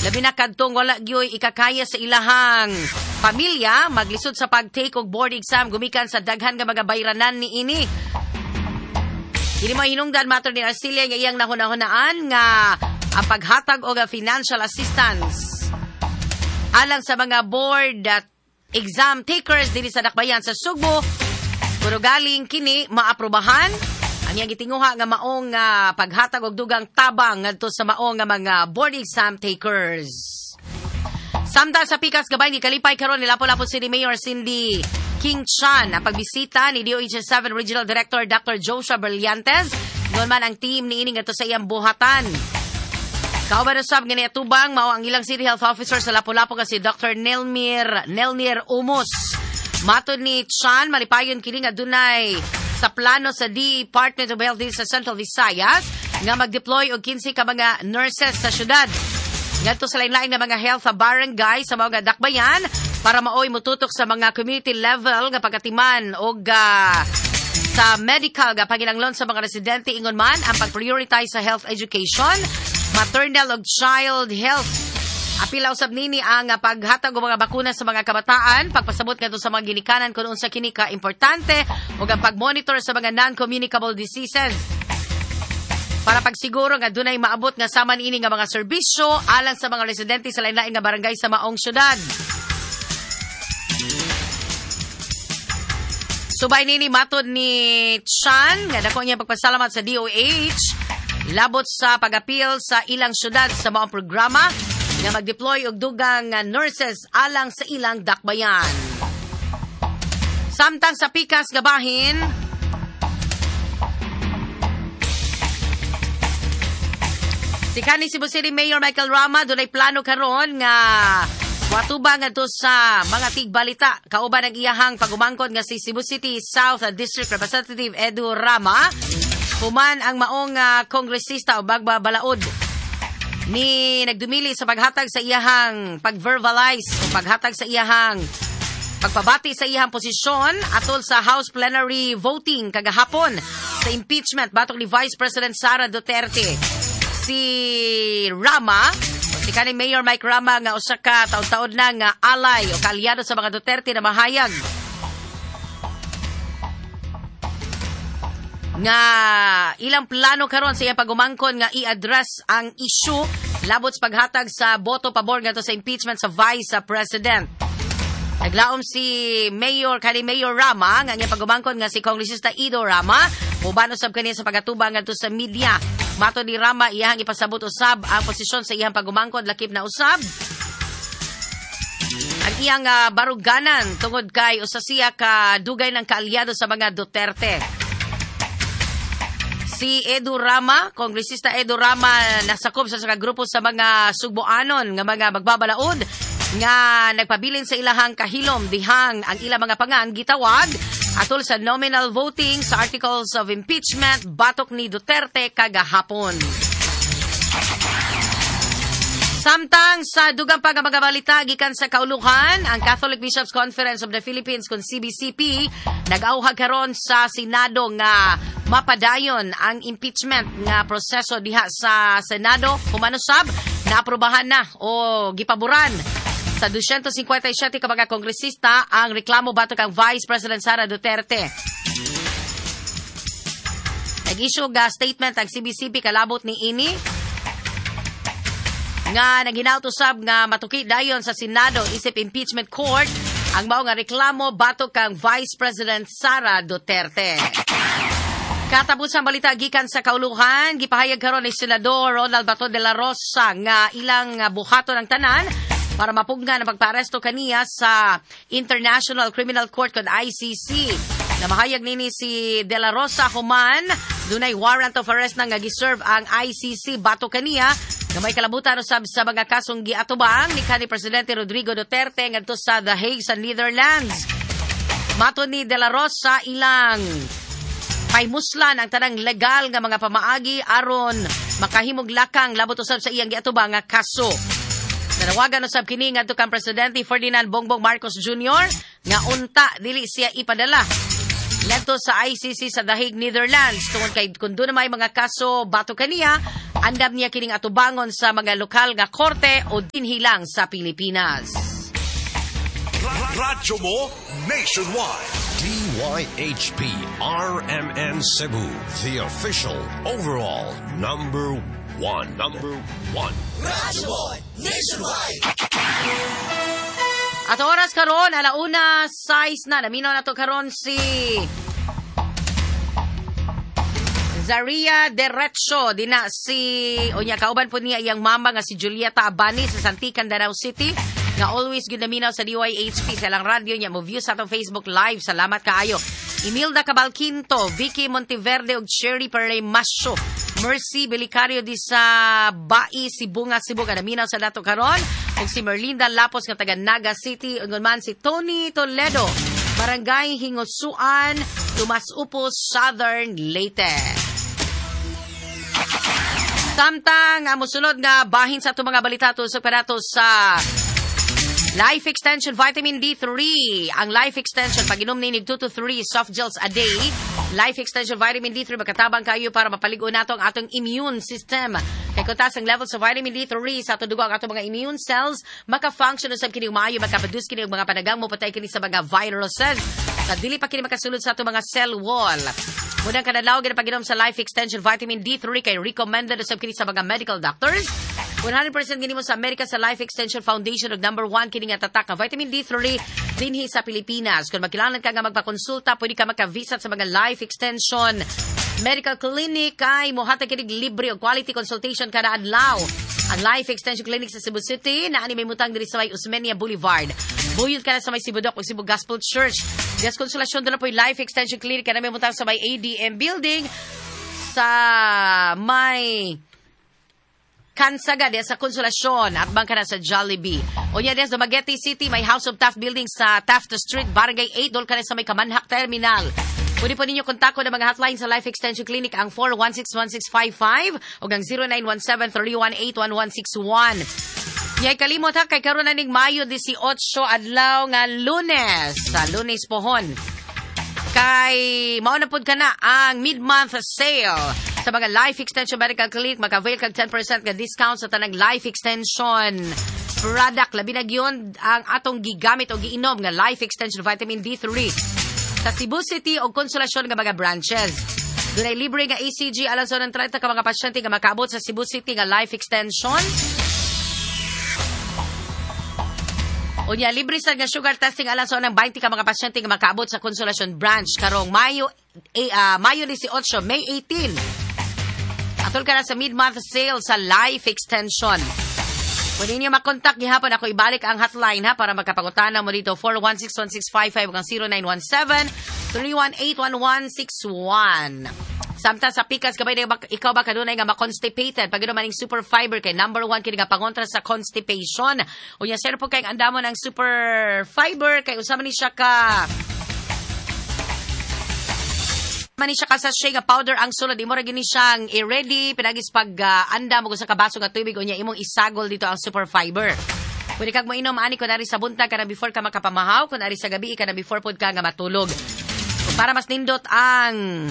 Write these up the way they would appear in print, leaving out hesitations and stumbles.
Labi na kadtong wala gyoy ikakaya sa ilahang pamilya maglisod sa pag-take og board exam gumikan sa daghan nga mga bayranan ni ini. Dili mo hinungdan matter ni Arcelia nga iyang nahunahunaan nga ang paghatag og financial assistance alang sa mga board at exam takers dili sa dakbayan sa Sugbo. Pero galing kini maaprubahan ang iyang gitinguha nga maong paghatag og dugang tabang ngadto sa maong nga mga board exam takers. Samtang sa pikas gabay ni kalipay karon ni Lapu-Lapu City Mayor Cindy King Chan ang pagbisita ni DOH7 Regional Director Dr. Joshua Brillantes. Noon man ang team ni ining ngadto sa iyang buhatan. Kauban usab nga niatubang mao ang ilang City Health Officer sa Lapu-Lapu nga si Dr. Nelnir Umos. Matod ni Chan malipayon kini nga dunay sa plano sa Department of Health sa Central Visayas nga mag-deploy og 15 ka mga nurses sa syudad. Ngadto sa lain-lain nga mga health barangay sa mga dakbayan para maoy mututok sa mga community level nga pagatiman og sa medical nga panginahanglan sa mga residente ingon man ang pag-prioritize sa health education, maternal ug child health. Apila usab nini ang paghatag og mga bakuna sa mga kabataan, pagpasabot ngadto sa mga ginikanan kun unsa kini ka importante ug ang pag-monitor sa mga non-communicable diseases. Para pagsiguro nga dunay maabot nga sama niini nga mga serbisyo alang sa mga residente sa lain-lain nga barangay sa maong syudad. Subay nini matod ni Chan nga dako niya pagpasalamat sa DOH labot sa pag-appeal sa ilang syudad sa maong programa nga mag-deploy og dugang nurses alang sa ilang dakbayan. Samtang sa pikas gabahin, si kanhi Cebu City Mayor Michael Rama dunay plano karon nga watubang ngadto sa mga tigbalita kauban ang iyahang pagumangkon nga si Cebu City South District Representative Edu Rama human ang maong kongresista o bagbabalaod ni nagdumili sa paghatag sa iyahang pag-verbalize o paghatag sa iyahang pagpabati sa iyahang posisyon atol sa House plenary voting kagahapon sa impeachment batok ni Vice President Sara Duterte. Si Rama, si kanhi Mayor Mike Rama nga usa ka taon-taon na nga alay o kaalyado sa mga Duterte na mahayag nga ilang plano karon sa iyang pagumangkon nga i-address ang issue labot sa paghatag sa boto pabor ngadto sa impeachment sa Vice President. Naglaom si kanhi Mayor Rama nga iyang pagumangkon nga si Kongresista Ido Rama mubano sab kaniya sa pagatubang ngadto sa media. Matod ni Rama iyang ipasabot usab ang posisyon sa iyang pagumangkon lakip na usab ang iyang baruganan tungod kay usa siya ka dugay ng kaalyado sa mga Duterte. Si Edu Rama, Kongresista Edu Rama, nasakop sa grupo sa mga Sugboanon nga mga magbabalaod nga nagpabilin sa ilahang kahilom dihang ang ilang mga pangan gitawag atol sa nominal voting sa articles of impeachment batok ni Duterte kagahapon. Samtang sa dugang mga balita gikan sa kauluhan, ang Catholic Bishops Conference of the Philippines kung CBCP nag-auhag karon sa Senado nga mapadayon ang impeachment nga proseso diha sa Senado. Humanusab naaprobahan na o gipaboran sa 257 ka mga kongresista ang reklamo batok kang Vice President Sara Duterte. Nag-issue statement ang CBCP kalabot ni ini nga naginautusab nga matuki dayon sa Senado isip impeachment court ang mao nga reklamo batok kang Vice President Sara Duterte. Katapos ang balita gikan sa kauluhan, gipahayag karon ni Senador Ronald Bato de la Rosa nga ilang buhaton ang tanan para mapugnan ang pagparesto kaniya sa International Criminal Court kod ICC. Namahayag nini si De La Rosa human dunay warrant of arrest na nga giserve ang ICC bato kaniya na may kalabutan usab sa mga kasong giatubang ni kanhi Presidente Rodrigo Duterte ngadto sa The Hague sa Netherlands. Mato ni De La Rosa ilang paymuslan ang tanang legal nga mga pamaagi aron makahimog lakang labot usab sa iyang giatubang nga kaso. Nanawagan usab kini ngadto kang Presidente Ferdinand Bongbong Marcos Jr. nga unta dili siya ipadala ngadto sa ICC sa The Hague, Netherlands tungod kay kun doon na may mga kaso bato kaniya Andam niya kining atubangon sa mga lokal nga korte o dinhilang sa Pilipinas. Radyo mo nationwide. DYHP RMN Cebu, the official overall number one. Radyo mo nationwide. At oras karon, 1:06 na. Naminaw na to karon si Zaria Derecho, dina si onya kauban po niya iyang mama nga si Julieta Abani sa Santican, Danau City, nga always good naminaw sa DYHP sa lang radyo niya mo view sa atong Facebook Live. Salamat kaayo. Imelda Cabalquinto, Vicky Monteverde ug Sherry Perlemacho, Mercy Belicario di sa Bai, Sibunga, Cebu, nga naminaw sa dato karon, ug si Merlinda Lapos nga taga Naga City, ug man si Tony Toledo, Barangay Hingosuan, Tomas Upos, Southern Leyte. Samtang mosunod nga bahin sa itong mga balita tusok para to sa Life Extension Vitamin D3. Ang Life Extension, pag-inom ninig 2 to 3 soft gels a day, Life Extension Vitamin D3, magkatabang kayo para mapaligo nato ang atong immune system. Kaya kung taas ang level sa vitamin D3 sa atong dugo ang atong mga immune cells, maka-function usab kini umayo, makapadus kini mga panagang mo, patay kini sa mga viruses. Sa dili pa kini makasulod sa atong mga cell wall. Munang kadalaw gina pag-inom sa Life Extension Vitamin D3 kay recommended usab kini sa mga medical doctors. 100% gini mo sa America sa Life Extension Foundation ug number 1 kini nga tatak nga vitamin D3 dinhi sa Pilipinas. Kung magkailangan ka nga magpakonsulta, pwede ka maka-visit sa mga Life Extension Medical Clinic kay mohatag kini libre og quality consultation kada adlaw. Ang Life Extension Clinic sa Cebu City na ani may mutang diri sa may Osmeña Boulevard. Buyod ka na sa may Sibudok o Cebu Gospel Church. Gas konsolasyon doon na po yung Life Extension Clinic na may mutang sa may ADM Building sa may Kansaga diya sa Konsolasyon at bangka na sa Jollibee. O niya diya sa Dumaguete City, may House of Taft Building sa Taft Street, Barangay 8, doon ka na sa may Kamanhak Terminal. Pwede po ninyo kontakto ng mga hotline sa Life Extension Clinic ang 416-1655 o ang 0917-318-1161. Yay kalimot ha, kay karon na ning Mayo 18 adlaw nga Lunes. Sa Lunes pohon. Kay mauna pod ka na ang mid-month sale sa mga Life Extension Medical Clinic. Mag-avail kag 10% nga discount sa tanang Life Extension product. Labi na yun ang atong gigamit o giinom nga Life Extension Vitamin D3 sa Cebu City o Konsolasyon nga mga branches. Doon ay libre nga ECG alang sa 30 ka mga pasyente nga makaabot sa Cebu City nga Life Extension. O niya, libre sa nga sugar testing alang sa 20 ka mga pasyente nga makaabot sa Konsolasyon branch karong Mayo 18, May 18. Atol ka na sa mid-month sale sa Life Extension. Pwede niyo makontak gihapon ako ibalik ang hotline ha para magkapangutana mo dito 416-1655 hanggang 0917-318-1161. Samtang sa pikas kabay na ikaw ba kadunay nga ma-constipated pag maning super fiber kay number 1 kini nga pangontra sa constipation. O nya sir po kay andamon ang super fiber kay usama ni siya ka mani siya kasashay nga powder ang sulod imo ra gini siyang i-ready pinagis pag anda mo sa kabaso nga tubig o nya imong isagol dito ang super fiber. Pwede kag mainom ani kun ari sa buntag kana before ka makapamahaw, kun ari sa gabi kana before pod ka nga matulog. Kung para mas nindot ang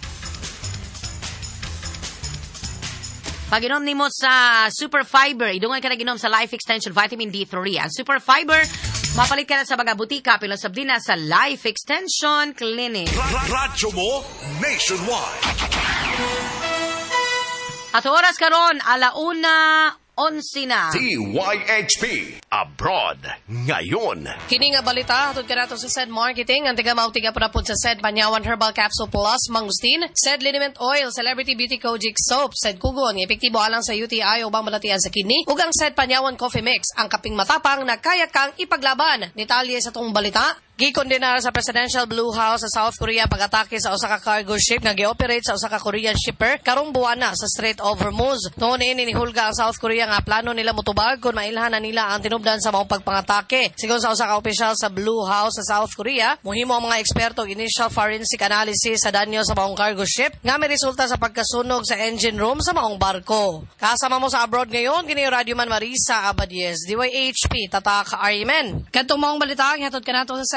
pag-inom nimo sa Super Fiber, idungan ka na ginom sa Life Extension Vitamin D3. Ang Super Fiber, mapalit ka na sa mga butika, pilosabdi na sa Life Extension Clinic. Radyo mo nationwide. At oras karon, 1:11 na. DYHP Abroad ngayon. Kini nga balita hatod kanato sa SED Marketing ang tiga prapod sa SED Panyawan Herbal Capsule Plus Mangustin, SED Liniment Oil, Celebrity Beauty Kojic Soap, SED Kugon, epektibo alang sa UTI o bang malatian sa kidney, ug ang SED Panyawan Coffee Mix, ang kaping matapang na kaya kang ipaglaban. Detalye sa tong balita. Gikondenar sa Presidential Blue House sa South Korea pag-atake sa usa ka cargo ship nga gi-operate sa usa ka Korean shipper karong buwana sa Strait of Hormuz. Noon ini nihulga ang South Korea nga plano nila motubag kung mailhanan nila ang tinubdan sa maong pagpangatake. Sigon sa usa ka opisyal sa Blue House sa South Korea, mohimo ang mga eksperto initial forensic analysis sa danyo sa maong cargo ship nga may resulta sa pagkasunog sa engine room sa maong barko. Kasama mo sa abroad ngayon kini Radio Man Marisa Abadies, DYHP Tatak Arimen. Kadtong maong balita hatod kanato sa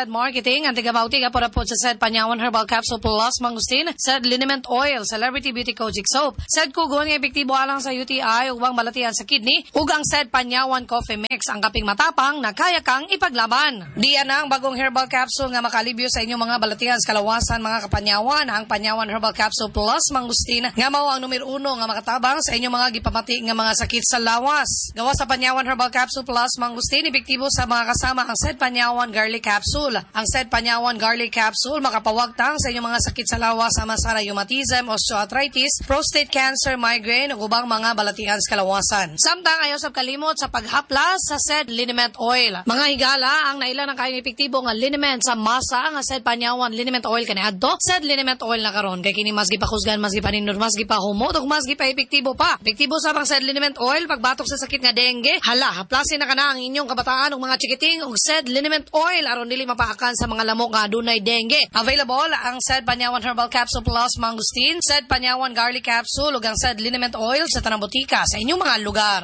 said marketing, ang tigamauti ka para po sa said Panyawan Herbal Capsule Plus Mangustin, said liniment oil, Celebrity Beauty Kojic Soap, said kugon nga epektibo alang sa UTI ug malatian sa kidney, ug ang said Panyawan Coffee Mix, ang kaping matapang na kaya kang ipaglaban. Diyan ang bagong herbal capsule nga makalibyo sa inyong mga balatian sa kalawasan mga kapanyawan, ang Panyawan Herbal Capsule Plus Mangustin nga mao ang numero 1 nga makatabang sa inyong mga gipamati nga mga sakit sa lawas. Gawa sa Panyawan Herbal Capsule Plus Mangustin, epektibo sa mga kasama ang said Panyawan Garlic Capsule. Ang said Panyawan Garlic Capsule makapawagtang sa inyong mga sakit sa lawas sama sa rheumatism, osteoarthritis, prostate cancer, migraine ug ubang mga balatian sa kalawasan. Samtang ayaw sa kalimot sa paghaplas sa said liniment oil. Mga higala ang nailan ang kayong epektibo nga liniment sa masa nga said Panyawan liniment oil kaniadto. Said liniment oil na karon kay kini mas gipakusgan, mas gipaninor, mas gipahumot ug mas gipa-epektibo pa. Epektibo sa pang said liniment oil pagbatok sa sakit nga dengue. Hala, haplasin na kana ang inyong kabataan ug mga chikiting ug said liniment oil aron dili mapaakan sa mga lamok nga adunay dengue. Available ang said Panyawan Herbal Capsule Plus Mangustin, said Panyawan Garlic Capsule ug ang said liniment oil sa tanang botika sa inyong mga lugar.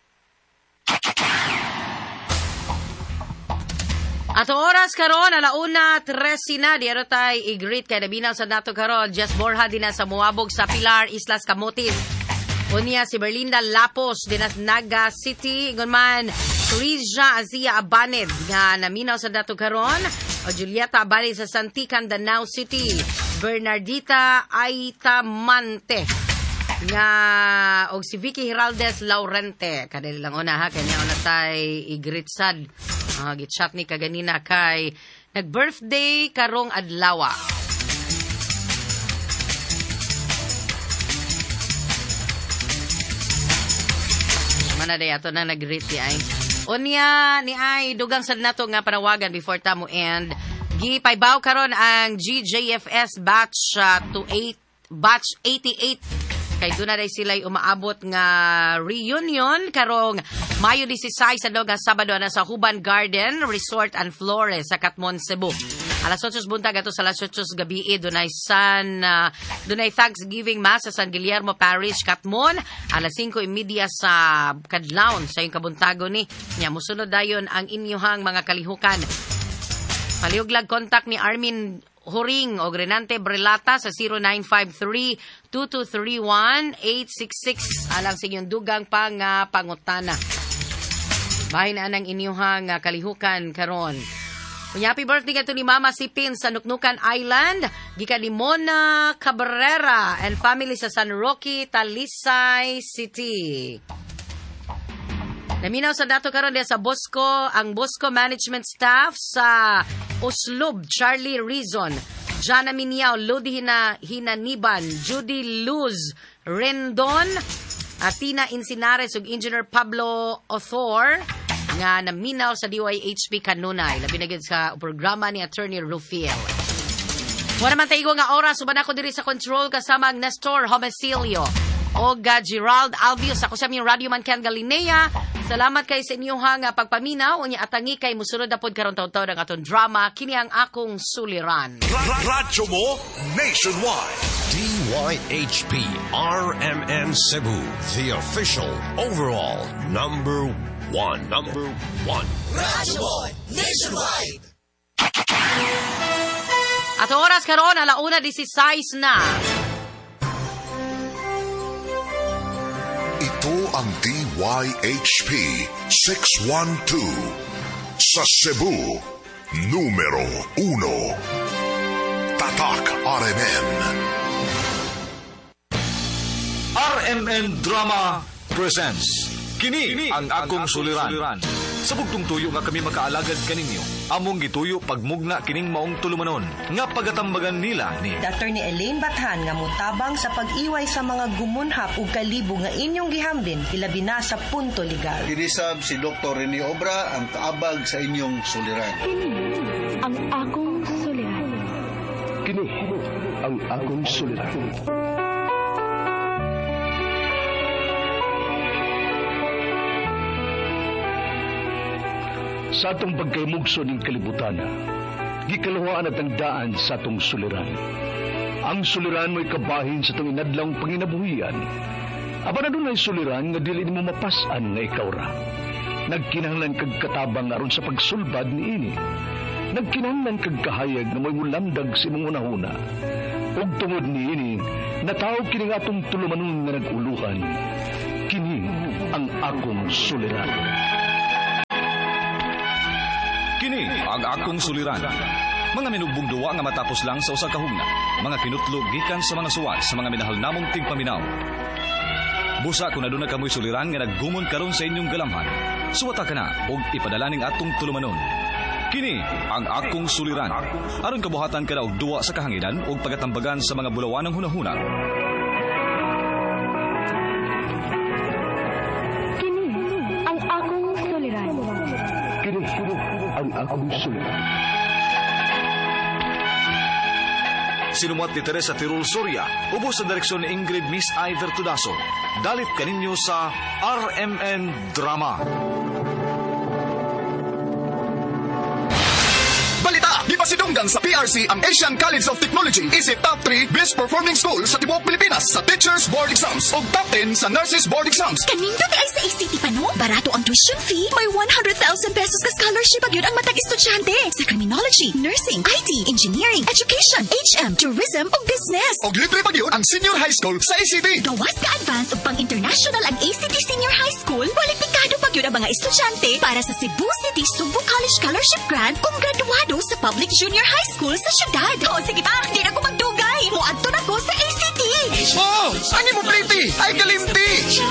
Atong oras karon alauna 13 na diaro tay i-greet kay nabinaw sa nato karon Just Borja dinas sa Muabog sa Pilar, Islas Camotes. Unya si Berlinda Lapos dinas Naga City, ingon man Teresa Azia Abaned nga naminaw sa nato karon, o Julieta Abaned sa Santican, Danao City, Bernardita Aitamante nga og si Vicky Hiraldes Laurente kadali lang una ha kanya una tay i-greet sad. Gitchat ni kaganina kay nag-birthday karong adlaw. Mana day ato na nag-greet ni ay. Unya ni ay dugang sad nato nga panawagan before tamo end. Gipaybaw karon ang GJFS batch 88. Kay doon na rin sila'y umaabot nga reunion karong Mayo 16 sa Doga Sabado na sa Huban Garden Resort and Flores sa Katmon, Cebu. Alas 8 buntag ato sa alas 8 gabi dunay Thanksgiving Mass sa San Guillermo Parish, Katmon. Alas 5:30 sa Kadlawon sa yung kabuntago ni. Nya musunod dayon ang inyuhang mga kalihukan. Palihuglag kontak ni Armin Huring o Grenante Brelata sa 0953-2231-866 alang sa inyong dugang pang pangutana. Bahin na ang inyuhang kalihukan karon. Happy birthday ka to ni Mama Sipin sa Nuknukan Island. Gikan ni Mona Cabrera and family sa San Roque, Talisay City. Naminaw sa dato karon diya sa Bosco, ang Bosco Management Staff sa Uslob, Charlie Rizon, Jana Miniao, Lodi Hinaniban, Judy Luz Rendon, Tina Insinares ug Engineer Pablo Othor nga naminaw sa DYHP kanunay. Labi na gid sa programa ni Attorney Rufiel. Wala man tayo nga oras, suban ako diri sa control kasama ang Nestor Homesilio o Gerald Albios. Ako sa aming Radio Man Ken Galinea. Salamat kay sa inyong pagpaminaw. Unya atangi kay musunod na pod karon taw-taw ng aton drama Kini ang akong suliran. Radyo mo nationwide. DYHP RMN Cebu, the official overall number one. Radyo mo nationwide. Ato oras karon alauna 16 na. Ito ang DYHP 612 sa Cebu, numero 1. Tatak RMN. RMN Drama presents Kini ang akong suliran. Sa bugtong tuyo nga kami makaalagad kaninyo, among gituyo pagmugna kining maong tulumanon nga pagatambagan nila ni Dr. ni Elaine Bathan nga mutabang sa pag-iway sa mga gumunhap ug kalibo nga inyong gihambin ilabi na sa punto legal. Dinisab si Dr. Rene Obra ang kaabag sa inyong suliran. Kini ang akong suliran. Kini ang akong suliran. Sa atong pagkaymugso ng kalibutan, gikalawaan at ang daan sa atong suliran. Ang suliran mo'y kabahin sa itong inadlang panginabuhian. Aba na doon ay suliran nga dili mo mapasan nga ikaw ra. Nagkinahanglan kag katabang aron sa pagsulbad ni ini. nagkinahanglan kag kahayag na may mulamdag sa imong unahuna. Ug tungod niini, natawag kini nga atong tulumanon nga naguluhan. Kini ang akong suliran. Kini ang akong suliran. Mga minugbong duwa nga matapos lang sa usa ka hugna. Mga kinutlog gikan sa mga suwat sa mga minahal namong tigpaminaw. Busa kung aduna kamoy suliran nga naggumon karon sa inyong galamhan, suwata ka na og ipadala ning atong tulumanon. Kini ang akong suliran. Aron kabuhatan ka na og duwa sa kahanginan og pagatambagan sa mga bulawanang hunahuna. Kini ang akong suliran. Kini ang akong suliran. Sinumat ni Teresa Tirul Soria, ubos sa direksyon ni Ingrid Miss Iver Tudaso. Dalit kaninyo sa RMN Drama. Balita! Gipasidunggan sa PRC ang Asian College of Technology. Isip top 3 best performing school sa tibuok Pilipinas sa Teachers Board Exams o top 10 sa Nurses Board Exams. Kanindot ay sa ACT pa no? Barato ang tuition fee. May 100,000 pesos ka scholarship pag yun ang matag estudyante sa criminology, nursing, IT, engineering, education, HM, tourism o business. O libre pag yun ang senior high school sa ACT. Gawas ka advance o pang-international ang ACT Senior High School. Kwalipikado pag yun ang mga estudyante para sa Cebu City Subo College Scholarship Grant kung graduado sa Public Junior High School sa syudad. O sige pa, di na ko magdugay. Muadto na ko sa ACT. Oh, ano mo pretty? Ay kalimti.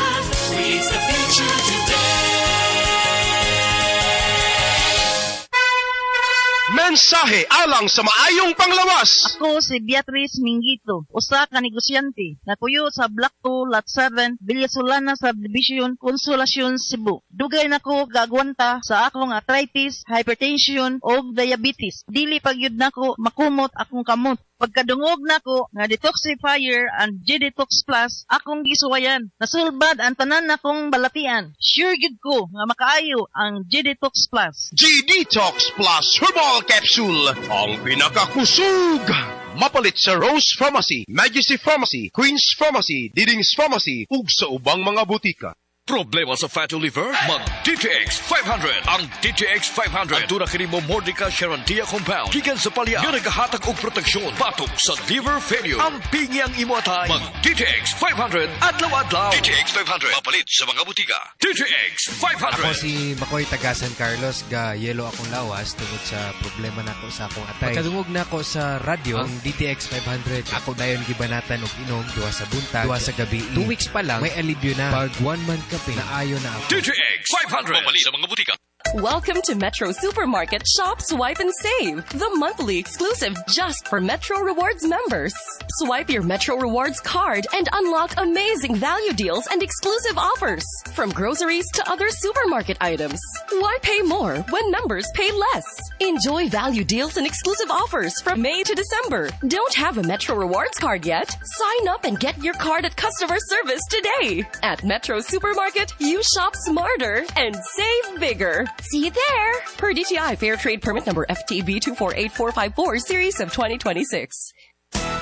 Mensahe alang sa maayong panglawas. Ako si Beatrice Mingito, usa ka negosyante, napuyo sa Block 2, Lot 7, Villasolana Subdivision, Consolacion, Cebu. Dugay nako gagwanta sa akong arthritis, hypertension o diabetes. Dili pagyud nako makumot akong kamot. Pagkadungog nako nga detoxifier and G-Detox Plus, akong gisuwayan. Nasulbad ang tanan nakong balatian. Sure gyud ko nga makaayo ang G-Detox Plus. G-Detox Plus Herbal Capsule, ang pinakakusog. Mapalit sa Rose Pharmacy, Majesty Pharmacy, Queen's Pharmacy, Diding's Pharmacy, ug sa ubang mga butika. Problema sa fatty liver? Mag-DTX 500. Ang DTX 500 ang tuna kini mo Mordica Charantia Compound. Gikan sa palya nga nagahatag og proteksyon batok sa liver failure. Ang pingi ang imo atay. Mag-DTX 500 adlaw-adlaw. DTX 500 mapalit sa mga butika. DTX 500. Ako si Makoy taga San Carlos, ga yelo akong lawas tungod sa problema nako sa akong atay. Pagkadungog nako sa radyo ang DTX 500. Ako dayon gibanatan og inom duha sa buntag, duha sa gabi. 2 weeks pa lang may alibyo na. Pag 1 month na ayo na ako. DTX 500 mapalit sa mga butika. Welcome to Metro Supermarket Shop, Swipe, and Save, the monthly exclusive just for Metro Rewards members. Swipe your Metro Rewards card and unlock amazing value deals and exclusive offers, from groceries to other supermarket items. Why pay more when members pay less? Enjoy value deals and exclusive offers from May to December. Don't have a Metro Rewards card yet? Sign up and get your card at customer service today. At Metro Supermarket, you shop smarter and save bigger. See you there! Per DTI Fair Trade Permit number FTB 248454, Series of 2026.